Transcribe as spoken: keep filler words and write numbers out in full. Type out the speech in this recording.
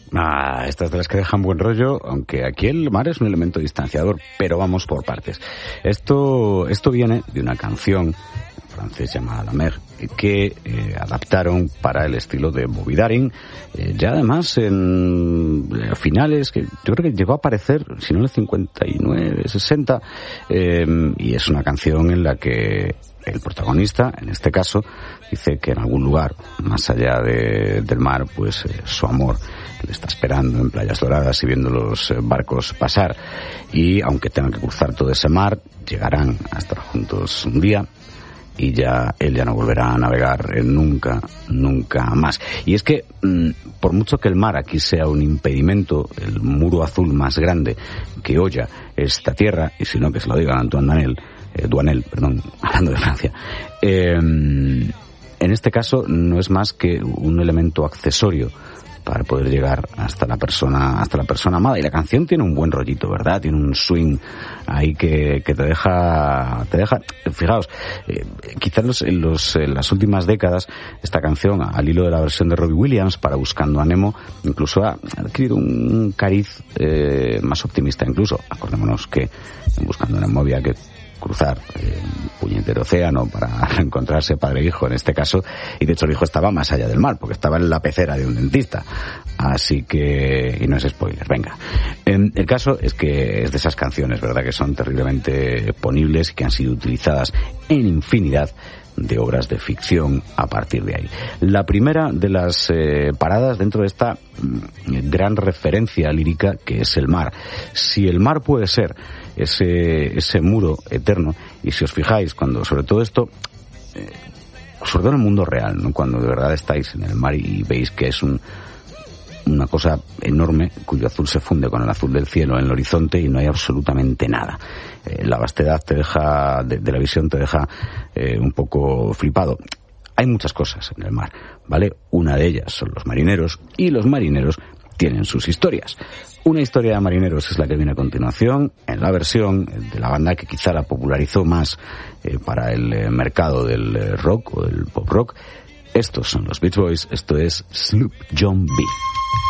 Ah, estas de las que dejan buen rollo, aunque aquí el mar es un elemento distanciador, pero vamos por partes. Esto, esto viene de una canción francés llamada La Mer, que eh, adaptaron para el estilo de Bobby Darin, eh, ya además en eh, finales, que yo creo que llegó a aparecer, si no en el cincuenta y nueve, sesenta, eh, y es una canción en la que el protagonista, en este caso, dice que en algún lugar, más allá de, del mar, pues eh, su amor le está esperando en playas doradas y viendo los eh, barcos pasar, y aunque tengan que cruzar todo ese mar, llegarán a estar juntos un día, y ya él ya no volverá a navegar nunca, nunca más. Y es que, por mucho que el mar aquí sea un impedimento, el muro azul más grande que holla esta tierra, y si no que se lo diga Antoine Duanel, eh, Duanel, perdón, hablando de Francia, eh, en este caso no es más que un elemento accesorio para poder llegar hasta la persona hasta la persona amada. Y la canción tiene un buen rollito, ¿verdad? Tiene un swing ahí que, que te deja te deja fijaos, eh, quizás los, en, los, en las últimas décadas esta canción, al hilo de la versión de Robbie Williams para Buscando a Nemo, incluso ha adquirido un cariz eh, más optimista. Incluso acordémonos que en Buscando a Nemo había que cruzar eh, un puñetero océano para encontrarse padre e hijo en este caso, y de hecho el hijo estaba más allá del mar porque estaba en la pecera de un dentista, así que, y no es spoiler, venga. Eh, el caso es que es de esas canciones, verdad, que son terriblemente ponibles y que han sido utilizadas en infinidad de obras de ficción a partir de ahí. La primera de las eh, paradas dentro de esta mm, gran referencia lírica que es el mar. Si el mar puede ser ese ese muro eterno, y si os fijáis, cuando sobre todo esto, eh, sobre todo en el mundo real, ¿no? Cuando de verdad estáis en el mar y veis que es un una cosa enorme cuyo azul se funde con el azul del cielo en el horizonte y no hay absolutamente nada. Eh, la vastedad te deja, de, de la visión te deja eh, un poco flipado. Hay muchas cosas en el mar, ¿vale? Una de ellas son los marineros, y los marineros tienen sus historias. Una historia de marineros es la que viene a continuación, en la versión de la banda que quizá la popularizó más eh, para el eh, mercado del eh, rock o del pop rock. Estos son los Beach Boys, esto es Sloop John B.